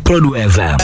Pro 2 FM.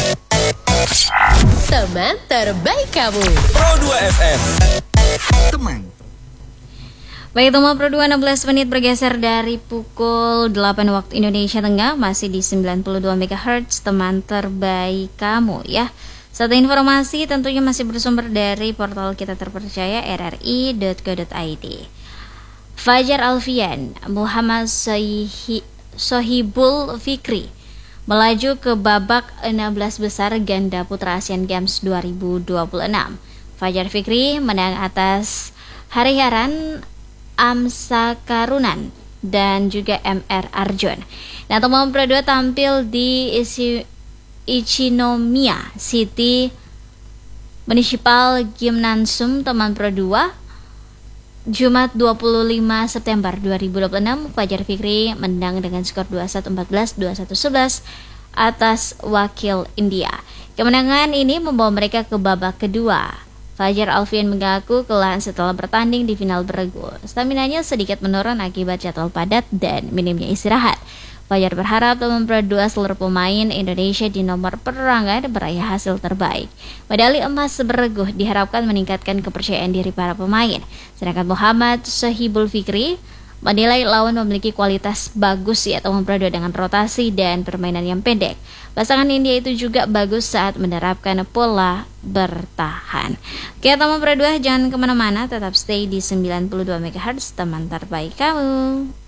Teman terbaik kamu. Pro 2 FM. Teman. Baik, teman Pro 2, 16 menit bergeser dari pukul 8 waktu Indonesia Tengah, masih di 92 MHz, teman terbaik kamu ya. Satu informasi tentunya masih bersumber dari portal kita terpercaya rri.co.id. Fajar Alfian, Muhammad Sohibul Fikri melaju ke babak 16 besar ganda putra Asian Games 2026. Fajar Fikri menang atas Hariharan Amsakarunan dan juga MR Arjun. Nah, teman Pro 2 tampil di Ichinomiya City Municipal Gymnasium teman Pro 2 Jumat 25 September 2026. Fajar Fikri menang dengan skor 21-14, 21-11 atas wakil India. Kemenangan ini membawa mereka ke babak kedua. Fajar Alfian mengaku kelelahan setelah bertanding di final beregu. Staminanya sedikit menurun akibat jadwal padat dan minimnya istirahat. Fajar berharap teman Pro 2 seluruh pemain Indonesia di nomor perorangan meraih hasil terbaik. Medali emas beregu diharapkan meningkatkan kepercayaan diri para pemain. Sedangkan Muhammad Sohibul Fikri menilai lawan memiliki kualitas bagus ya teman Pro 2 dengan rotasi dan permainan yang pendek. Pasangan India itu juga bagus saat menerapkan pola bertahan. Oke teman Pro 2, jangan kemana-mana, tetap stay di 92 MHz, teman terbaik kamu.